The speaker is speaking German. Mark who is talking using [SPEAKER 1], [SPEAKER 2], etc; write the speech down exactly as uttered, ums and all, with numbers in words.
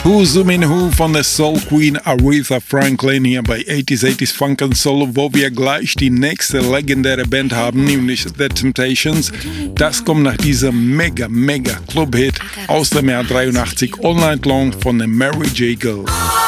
[SPEAKER 1] Who Zoomin' Who von der Soul Queen Aretha Franklin hier bei achtziger achtziger Funk and Soul, wo wir gleich die nächste legendäre Band haben, nämlich The Temptations. Das kommt nach diesem mega, mega Club-Hit aus dem Jahr dreiundachtzig, All Night Long von der Mary J. Gill.